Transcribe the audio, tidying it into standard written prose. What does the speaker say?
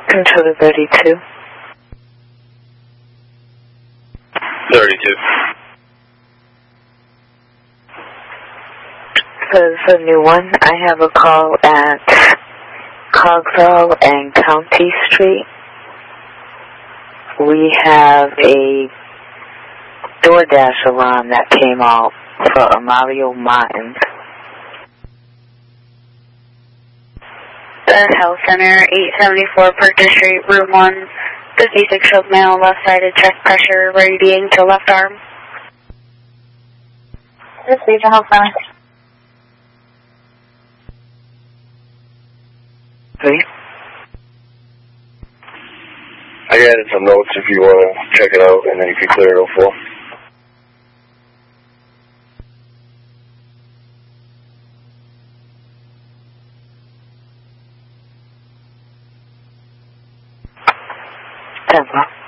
Controller 32. 32. For the new one, I have a call at Cogswell and County Street. We have a DoorDash alarm that came out for Mario Martin. The Health Center, 874 Parker Street, Room 1, 56 shows male, left-sided chest pressure, radiating to left arm. This is the Health Center. Please? I added some notes if you want to check it out, and then you can clear it 04. Temple.